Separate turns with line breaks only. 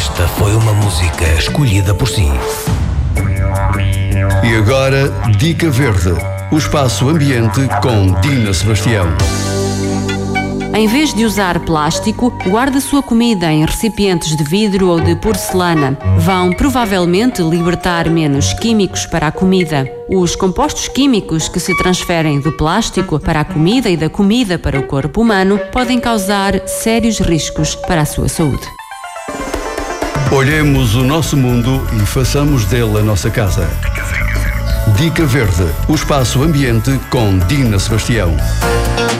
Esta foi uma música escolhida por si.
E agora, Dica Verde, o espaço ambiente com Dina Sebastião.
Em vez de usar plástico, guarde a sua comida em recipientes de vidro ou de porcelana. Vão provavelmente libertar menos químicos para a comida. Os compostos químicos que se transferem do plástico para a comida e da comida para o corpo humano podem causar sérios riscos para a sua saúde.
Olhemos o nosso mundo e façamos dele a nossa casa. Dica Verde, o espaço ambiente com Dina Sebastião.